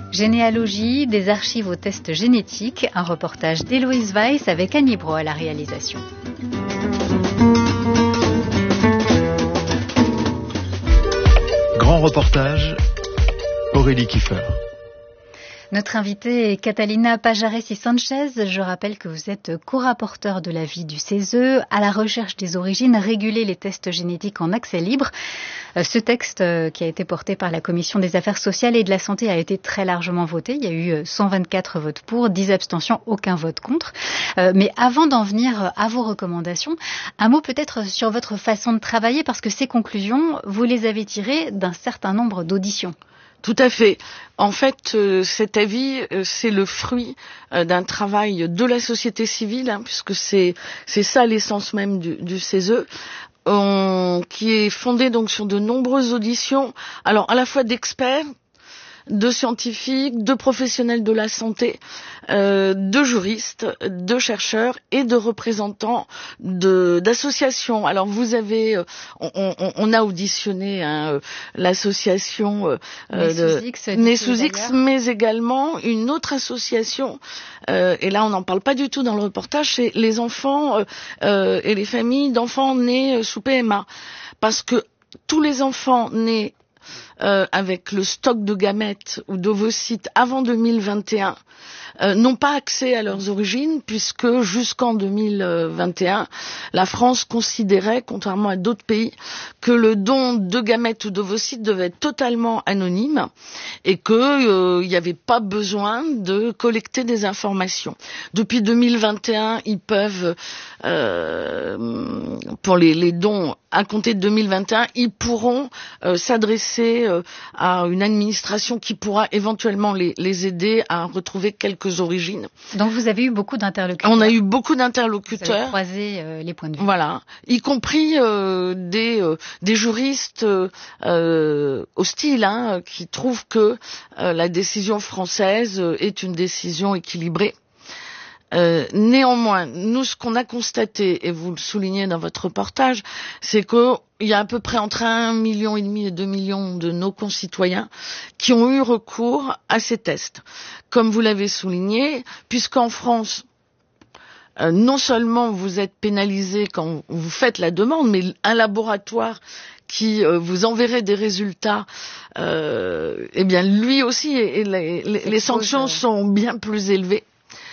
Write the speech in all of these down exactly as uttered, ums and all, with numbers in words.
Généalogie, des archives aux tests génétiques, un reportage d'Héloïse Weiss avec Annie Bro à la réalisation. Grand reportage, Aurélie Kiefer. Notre invitée est Catalina Pajaresi-Sanchez. Je rappelle que vous êtes co-rapporteur de l'avis du C E S E à la recherche des origines, réguler les tests génétiques en accès libre. Ce texte qui a été porté par la Commission des affaires sociales et de la santé a été très largement voté. Il y a eu cent vingt-quatre votes pour, dix abstentions, aucun vote contre. Mais avant d'en venir à vos recommandations, un mot peut-être sur votre façon de travailler, parce que ces conclusions, vous les avez tirées d'un certain nombre d'auditions. Tout à fait. En fait, euh, cet avis, euh, c'est le fruit euh, d'un travail de la société civile, hein, puisque c'est c'est ça l'essence même du, du C E S E, on, qui est fondé donc sur de nombreuses auditions, alors à la fois d'experts, de scientifiques, de professionnels de la santé, euh, de juristes, de chercheurs et de représentants de, d'associations. Alors vous avez, euh, on, on, on a auditionné hein, euh, l'association euh, Né sous X, mais également une autre association, euh, et là on n'en parle pas du tout dans le reportage, c'est les enfants euh, euh, et les familles d'enfants nés sous P M A. Parce que tous les enfants nés Euh, avec le stock de gamètes ou d'ovocytes avant deux mille vingt et un euh, n'ont pas accès à leurs origines, puisque jusqu'en deux mille vingt et un, la France considérait, contrairement à d'autres pays, que le don de gamètes ou d'ovocytes devait être totalement anonyme et qu'il n'y euh, avait pas besoin de collecter des informations. Depuis deux mille vingt et un, ils peuvent, euh, pour les, les dons à compter de deux mille vingt et un, ils pourront euh, s'adresser euh, à une administration qui pourra éventuellement les, les aider à retrouver quelques origines. Donc vous avez eu beaucoup d'interlocuteurs. On a eu beaucoup d'interlocuteurs. Vous avez croisé euh, les points de vue. Voilà, y compris euh, des, euh, des juristes euh, hostiles, hein, qui trouvent que euh, la décision française est une décision équilibrée. Euh, néanmoins, nous, ce qu'on a constaté, et vous le soulignez dans votre reportage, c'est qu'il y a à peu près entre un million et demi et deux millions de nos concitoyens qui ont eu recours à ces tests. Comme vous l'avez souligné, puisqu'en France, euh, non seulement vous êtes pénalisé quand vous faites la demande, mais un laboratoire qui euh, vous enverrait des résultats, euh, eh bien lui aussi, et, et les, les, les sanctions sont bien plus élevées.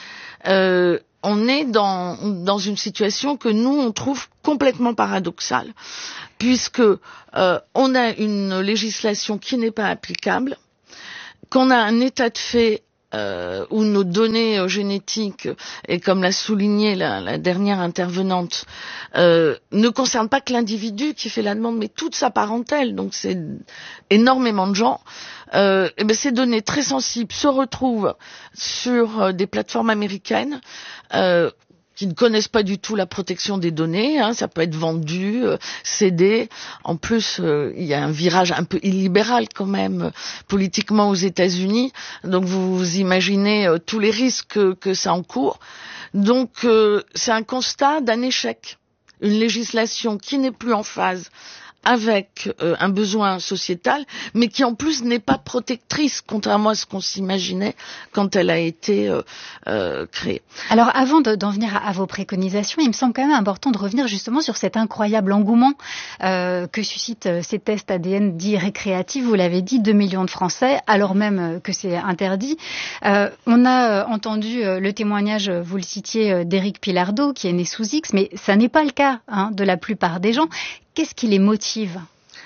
Euh, on est dans, dans une situation que nous, on trouve complètement paradoxale, puisque euh, on a une législation qui n'est pas applicable, qu'on a un état de fait euh, où nos données euh, génétiques, et comme l'a souligné la, la dernière intervenante, euh, ne concernent pas que l'individu qui fait la demande, mais toute sa parentèle, donc c'est énormément de gens. Euh, et bien ces données très sensibles se retrouvent sur euh, des plateformes américaines euh, qui ne connaissent pas du tout la protection des données, hein, ça peut être vendu, euh, cédé. En plus, euh, il y a un virage un peu illibéral quand même euh, politiquement aux États-Unis, donc vous, vous imaginez euh, tous les risques que, que ça encourt. Donc euh, c'est un constat d'un échec, une législation qui n'est plus en phase avec euh, un besoin sociétal, mais qui en plus n'est pas protectrice, contrairement à ce qu'on s'imaginait quand elle a été euh, euh, créée. Alors avant de, d'en venir à, à vos préconisations, il me semble quand même important de revenir justement sur cet incroyable engouement euh, que suscitent euh, ces tests A D N dits récréatifs. Vous l'avez dit, deux millions de Français, alors même euh, que c'est interdit. Euh, on a euh, entendu euh, le témoignage, vous le citiez, euh, d'Éric Pilardeau, qui est né sous X, mais ça n'est pas le cas hein, de la plupart des gens. Qu'est-ce qui les motive ?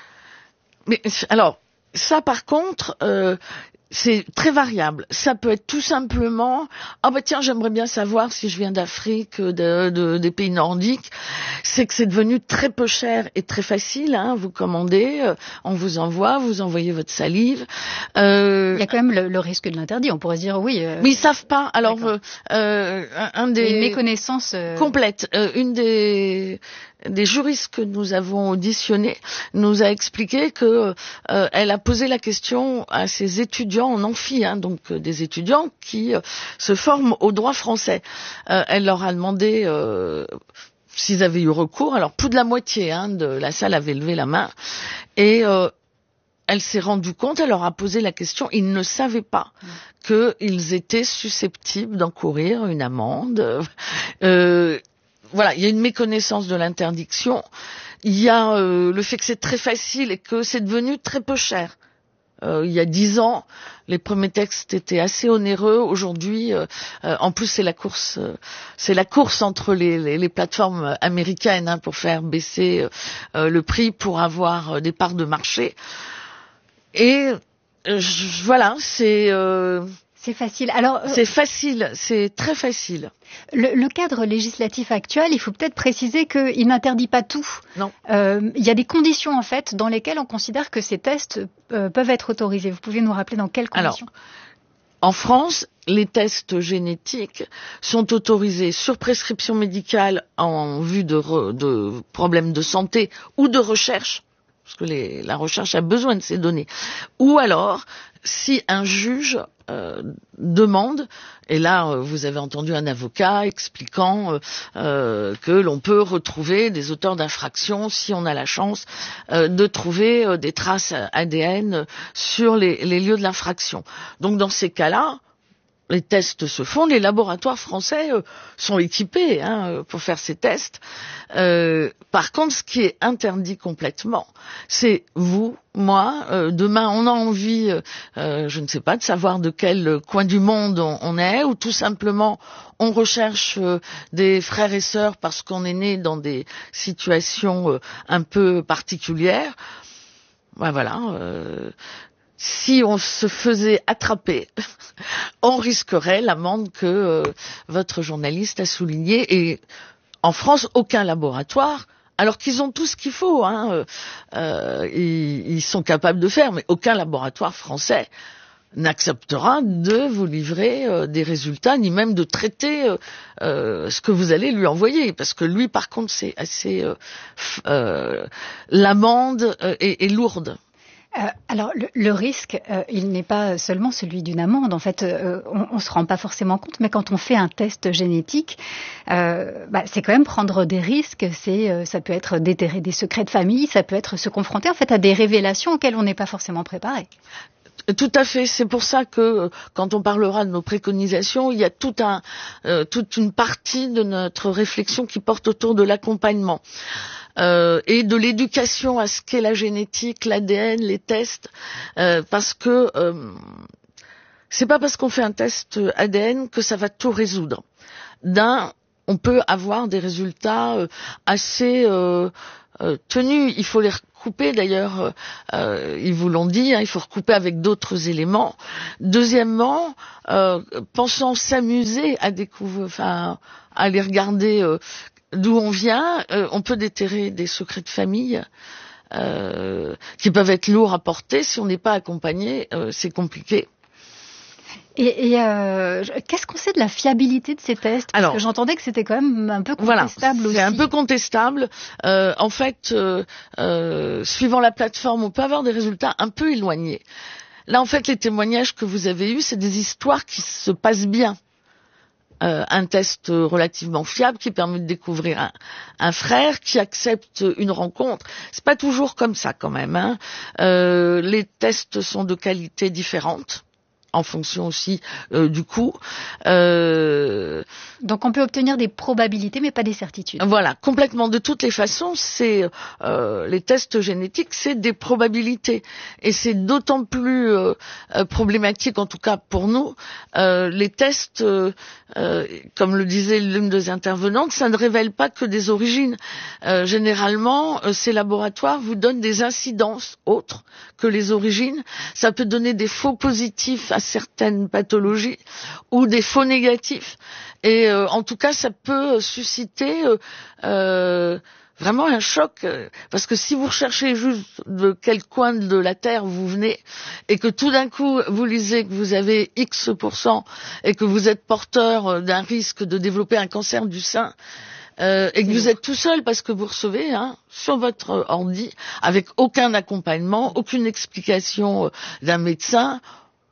Mais alors, ça par contre, euh, c'est très variable. Ça peut être tout simplement, ah bah tiens, j'aimerais bien savoir si je viens d'Afrique, de, de, des pays nordiques. C'est que c'est devenu très peu cher et très facile. Hein, vous commandez, euh, on vous envoie, vous envoyez votre salive. Euh, Il y a quand même le, le risque de l'interdit. On pourrait se dire oui. Euh, mais ils savent pas. Alors, euh, euh, un, un des une méconnaissance euh... complète. Euh, une des des juristes que nous avons auditionnés nous a expliqué que euh, elle a posé la question à ses étudiants en amphi, hein, donc euh, des étudiants qui euh, se forment au droit français. Euh, elle leur a demandé euh, s'ils avaient eu recours. Alors plus de la moitié hein, de la salle avait levé la main et euh, elle s'est rendue compte, elle leur a posé la question, ils ne savaient pas mmh. qu'ils étaient susceptibles d'encourir une amende. Euh, voilà, il y a une méconnaissance de l'interdiction. Il y a euh, le fait que c'est très facile et que c'est devenu très peu cher. Euh, il y a dix ans, les premiers textes étaient assez onéreux. Aujourd'hui, euh, euh, en plus, c'est la course, euh, c'est la course entre les, les, les plateformes américaines hein, pour faire baisser euh, le prix, pour avoir euh, des parts de marché. Et euh, je, voilà, c'est. Euh, C'est facile. Alors, euh, c'est facile, c'est très facile. Le, le cadre législatif actuel, il faut peut-être préciser qu'il n'interdit pas tout. Non. Euh, il y a des conditions en fait dans lesquelles on considère que ces tests euh, peuvent être autorisés. Vous pouvez nous rappeler dans quelles conditions ? Alors, en France, les tests génétiques sont autorisés sur prescription médicale en vue de, re, de problèmes de santé ou de recherche, parce que les, la recherche a besoin de ces données, ou alors si un juge euh, demande, et là euh, vous avez entendu un avocat expliquant euh, euh, que l'on peut retrouver des auteurs d'infractions si on a la chance euh, de trouver euh, des traces A D N sur les, les lieux de l'infraction. Donc dans ces cas-là, les tests se font, les laboratoires français euh, sont équipés hein, pour faire ces tests. Euh, par contre, ce qui est interdit complètement, c'est vous, moi, euh, demain on a envie, euh, je ne sais pas, de savoir de quel coin du monde on, on est, ou tout simplement on recherche euh, des frères et sœurs parce qu'on est né dans des situations euh, un peu particulières. Ben voilà. Euh, Si on se faisait attraper, on risquerait l'amende que euh, votre journaliste a soulignée. Et en France, aucun laboratoire, alors qu'ils ont tout ce qu'il faut, hein, euh, ils, ils sont capables de faire, mais aucun laboratoire français n'acceptera de vous livrer euh, des résultats, ni même de traiter euh, euh, ce que vous allez lui envoyer, parce que lui, par contre, c'est assez euh, euh, l'amende euh, est, est lourde. Euh, alors le, le risque, euh, il n'est pas seulement celui d'une amende. En fait, euh, on, on se rend pas forcément compte, mais quand on fait un test génétique, euh, bah, c'est quand même prendre des risques. C'est, euh, ça peut être déterrer des secrets de famille, ça peut être se confronter en fait à des révélations auxquelles on n'est pas forcément préparé. Tout à fait. C'est pour ça que quand on parlera de nos préconisations, il y a tout un, euh, toute une partie de notre réflexion qui porte autour de l'accompagnement. Euh, et de l'éducation à ce qu'est la génétique, l'A D N, les tests, euh, parce que euh, c'est pas parce qu'on fait un test A D N que ça va tout résoudre. D'un, on peut avoir des résultats euh, assez euh, euh, tenus. Il faut les recouper, d'ailleurs, euh, ils vous l'ont dit, hein, il faut recouper avec d'autres éléments. Deuxièmement, euh, pensant s'amuser à découvrir, enfin, à les regarder. Euh, D'où on vient, euh, on peut déterrer des secrets de famille euh, qui peuvent être lourds à porter. Si on n'est pas accompagné, euh, c'est compliqué. Et, et euh, qu'est-ce qu'on sait de la fiabilité de ces tests ? Parce Alors, que j'entendais que c'était quand même un peu contestable voilà, aussi. C'est un peu contestable. Euh, en fait, euh, euh, suivant la plateforme, on peut avoir des résultats un peu éloignés. Là, en fait, les témoignages que vous avez eus, c'est des histoires qui se passent bien. Euh, un test relativement fiable qui permet de découvrir un, un frère qui accepte une rencontre. C'est pas toujours comme ça quand même. Hein. Euh, les tests sont de qualité différente en fonction aussi euh, du coût. Euh... Donc on peut obtenir des probabilités mais pas des certitudes. Voilà, complètement. De toutes les façons, c'est euh, les tests génétiques, c'est des probabilités, et c'est d'autant plus euh, problématique, en tout cas pour nous, euh, les tests, euh, euh, comme le disait l'une des intervenantes, ça ne révèle pas que des origines. Euh, généralement, euh, ces laboratoires vous donnent des incidences autres que les origines. Ça peut donner des faux positifs à certaines pathologies ou des faux négatifs. Et euh, en tout cas, ça peut susciter euh, euh, vraiment un choc, euh, parce que si vous recherchez juste de quel coin de la Terre vous venez, et que tout d'un coup vous lisez que vous avez X pour cent et que vous êtes porteur d'un risque de développer un cancer du sein, euh, et que vous êtes tout seul parce que vous recevez hein, sur votre ordi, avec aucun accompagnement, aucune explication euh, d'un médecin,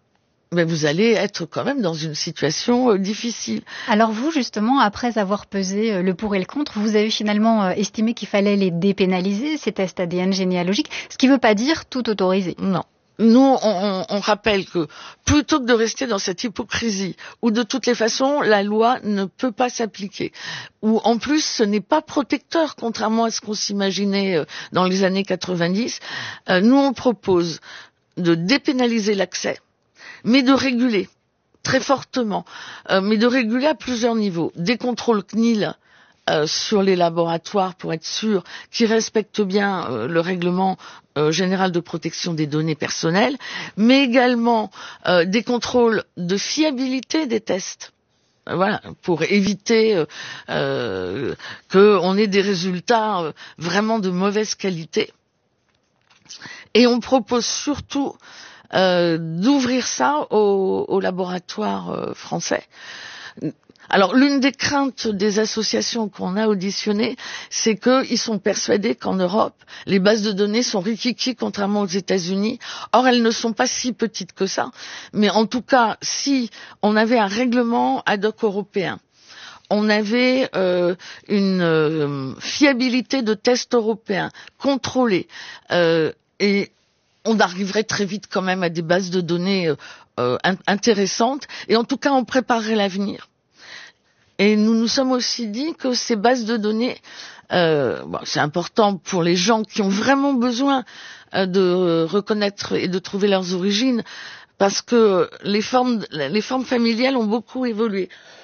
mais vous allez être quand même dans une situation euh, difficile. Alors vous, justement, après avoir pesé euh, le pour et le contre, vous avez finalement euh, estimé qu'il fallait les dépénaliser, ces tests A D N généalogiques, ce qui ne veut pas dire tout autoriser. Non. Nous, on, on, on rappelle que plutôt que de rester dans cette hypocrisie, où de toutes les façons, la loi ne peut pas s'appliquer, où en plus, ce n'est pas protecteur, contrairement à ce qu'on s'imaginait euh, dans les années quatre-vingt-dix, euh, nous, on propose de dépénaliser l'accès, mais de réguler très fortement, euh, mais de réguler à plusieurs niveaux. Des contrôles C N I L euh, sur les laboratoires pour être sûr qu'ils respectent bien euh, le règlement euh, général de protection des données personnelles, mais également euh, des contrôles de fiabilité des tests. Voilà, pour éviter euh, euh, qu'on ait des résultats euh, vraiment de mauvaise qualité. Et on propose surtout Euh, d'ouvrir ça aux, aux laboratoires euh, français. Alors, l'une des craintes des associations qu'on a auditionnées, c'est qu'ils sont persuadés qu'en Europe, les bases de données sont rikiki, contrairement aux États-Unis. Or, elles ne sont pas si petites que ça. Mais en tout cas, si on avait un règlement ad hoc européen, on avait euh, une euh, fiabilité de tests européens contrôlée euh, et on arriverait très vite quand même à des bases de données euh, intéressantes, et en tout cas on préparerait l'avenir. Et nous nous sommes aussi dit que ces bases de données, euh, bon, c'est important pour les gens qui ont vraiment besoin euh, de reconnaître et de trouver leurs origines, parce que les formes, les formes familiales ont beaucoup évolué.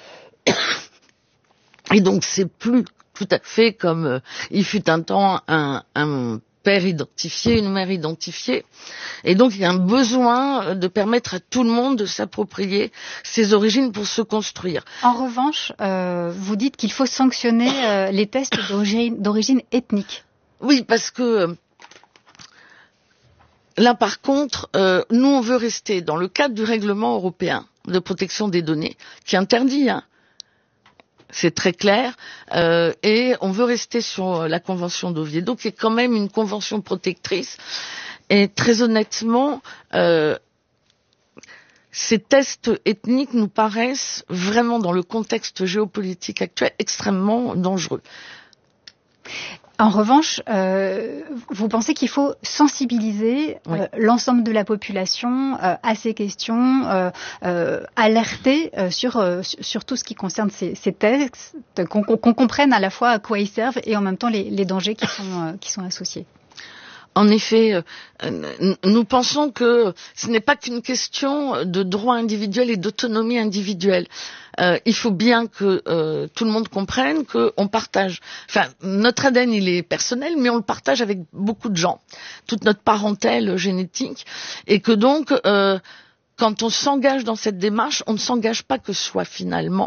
Et donc c'est plus tout à fait comme euh, il fut un temps un, un père identifié, une mère identifiée. Et donc, il y a un besoin de permettre à tout le monde de s'approprier ses origines pour se construire. En revanche, euh, vous dites qu'il faut sanctionner euh, les tests d'origine, d'origine ethnique. Oui, parce que là, par contre, euh, nous, on veut rester dans le cadre du règlement européen de protection des données, qui interdit, hein, c'est très clair, euh, et on veut rester sur la convention d'Oviedo, qui est quand même une convention protectrice. Et très honnêtement, euh, ces tests ethniques nous paraissent vraiment, dans le contexte géopolitique actuel, extrêmement dangereux. En revanche, euh, vous pensez qu'il faut sensibiliser oui. euh, l'ensemble de la population euh, à ces questions, euh, euh, alerter euh, sur, euh, sur tout ce qui concerne ces, ces textes, qu'on, qu'on comprenne à la fois à quoi ils servent et en même temps les, les dangers qui sont, euh, qui sont associés. En effet, euh, nous pensons que ce n'est pas qu'une question de droit individuel et d'autonomie individuelle. Euh, il faut bien que euh, tout le monde comprenne qu'on partage. Enfin, notre A D N, il est personnel, mais on le partage avec beaucoup de gens, toute notre parentèle génétique, et que donc, euh, quand on s'engage dans cette démarche, on ne s'engage pas que soi finalement.